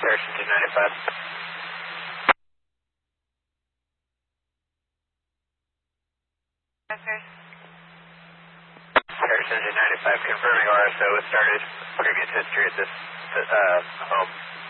Harrison 295. Harrison 295 confirming RSO has started previous history at this home.